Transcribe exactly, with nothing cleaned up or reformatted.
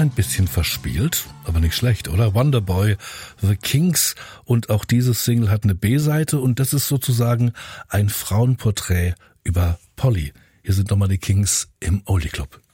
Ein bisschen verspielt, aber nicht schlecht, oder? Wonderboy, The Kinks, und auch dieses Single hat eine B-Seite und das ist sozusagen ein Frauenporträt über Polly. Hier sind nochmal die Kinks im Oldie Club.